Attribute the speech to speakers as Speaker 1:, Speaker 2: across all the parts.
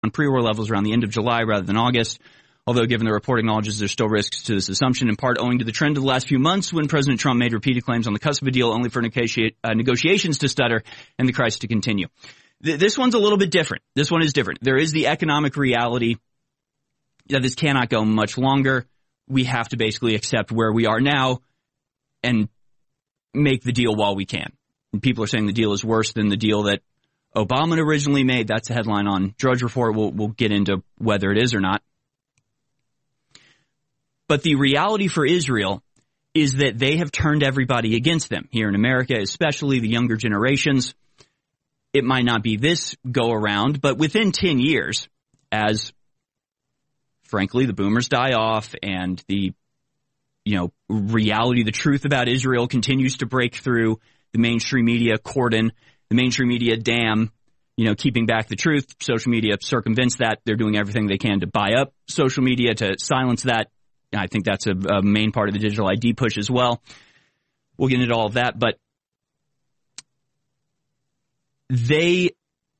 Speaker 1: on pre-war levels around the end of July rather than August. Although, given the report acknowledges there's still risks to this assumption, in part owing to the trend of the last few months when President Trump made repeated claims on the cusp of a deal only for negotiations to stutter and the crisis to continue. This one's a little bit different. This one is different. There is the economic reality that this cannot go much longer. We have to basically accept where we are now and make the deal while we can. And people are saying the deal is worse than the deal that Obama originally made. That's a headline on Drudge Report. We'll get into whether it is or not. But the reality for Israel is that they have turned everybody against them. Here in America, especially the younger generations, it might not be this go around, but within 10 years, as frankly the boomers die off and the reality, the truth about Israel continues to break through the mainstream media cordon, the mainstream media dam, keeping back the truth. Social media circumvents that. They're doing everything they can to buy up social media to silence that. I think that's a main part of the digital ID push as well. We'll get into all of that, but they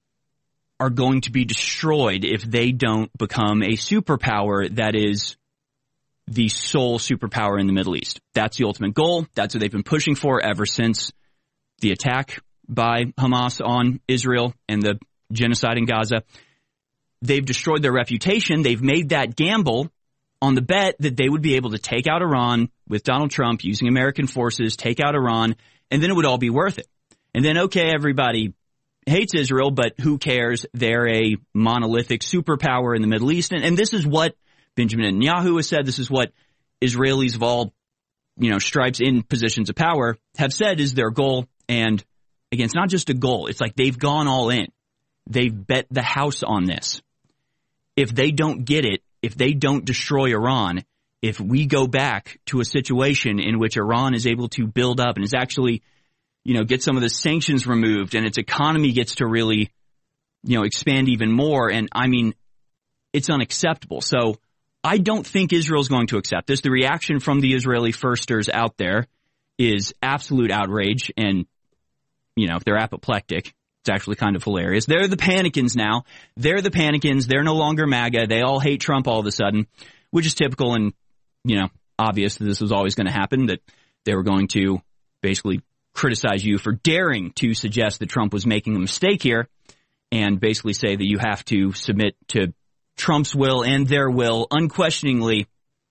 Speaker 1: are going to be destroyed if they don't become a superpower that is the sole superpower in the Middle East. That's the ultimate goal. That's what they've been pushing for ever since the attack by Hamas on Israel and the genocide in Gaza. They've destroyed their reputation. They've made that gamble on the bet that they would be able to take out Iran with Donald Trump using American forces, take out Iran, and then it would all be worth it. And then, okay, everybody hates Israel, but who cares? They're a monolithic superpower in the Middle East. And this is what Benjamin Netanyahu has said. This is what Israelis of all, stripes in positions of power have said is their goal. And again, it's not just a goal. It's like they've gone all in. They've bet the house on this. If they don't get it, if they don't destroy Iran, if we go back to a situation in which Iran is able to build up and is actually, get some of the sanctions removed and its economy gets to really, expand even more. And I mean, it's unacceptable. So I don't think Israel's going to accept this. The reaction from the Israeli firsters out there is absolute outrage and, they're apoplectic. It's actually kind of hilarious. They're the panicans now. They're the panicans. They're no longer MAGA. They all hate Trump all of a sudden, which is typical and, obvious that this was always going to happen, that they were going to basically criticize you for daring to suggest that Trump was making a mistake here and basically say that you have to submit to Trump's will and their will unquestioningly,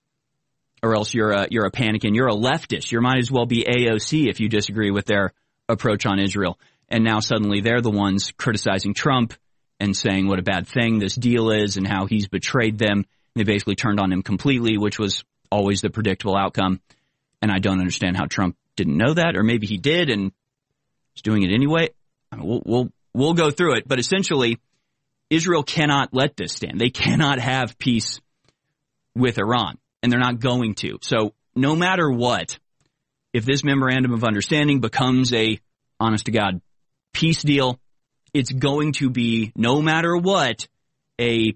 Speaker 1: or else you're a panican. You're a leftist. You might as well be AOC if you disagree with their approach on Israel. And now suddenly they're the ones criticizing Trump and saying what a bad thing this deal is and how he's betrayed them. They basically turned on him completely, which was always the predictable outcome. And I don't understand how Trump didn't know that, or maybe he did and is doing it anyway. I mean, we'll go through it. But essentially, Israel cannot let this stand. They cannot have peace with Iran, and they're not going to. So no matter what, if this memorandum of understanding becomes a honest-to-God peace deal, it's going to be, no matter what, a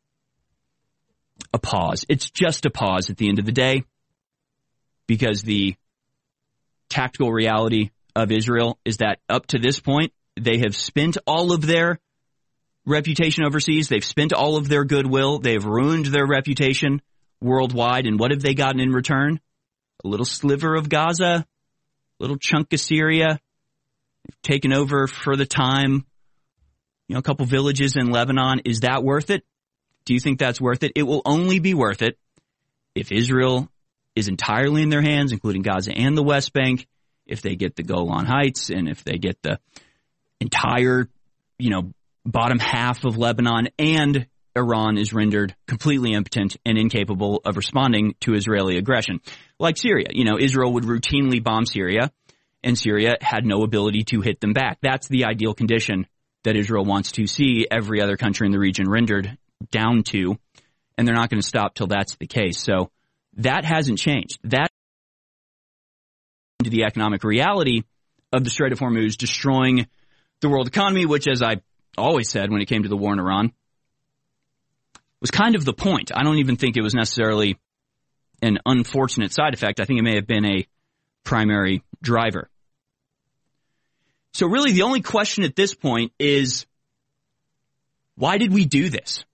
Speaker 1: pause. It's just a pause at the end of the day, because the tactical reality of Israel is that up to this point, they have spent all of their reputation overseas. They've spent all of their goodwill. They've ruined their reputation worldwide. And what have they gotten in return? A little sliver of Gaza, a little chunk of Syria. They've taken over for the time, a couple villages in Lebanon. Is that worth it? Do you think that's worth it? It will only be worth it if Israel is entirely in their hands, including Gaza and the West Bank, if they get the Golan Heights and if they get the entire, bottom half of Lebanon, and Iran is rendered completely impotent and incapable of responding to Israeli aggression. Like Syria, Israel would routinely bomb Syria, and Syria had no ability to hit them back. That's the ideal condition that Israel wants to see every other country in the region rendered down to, and they're not going to stop till that's the case. So that hasn't changed. That into the economic reality of the Strait of Hormuz destroying the world economy, which, as I always said when it came to the war in Iran, was kind of the point. I don't even think it was necessarily an unfortunate side effect. I think it may have been a primary driver. So really the only question at this point is, Why did we do this?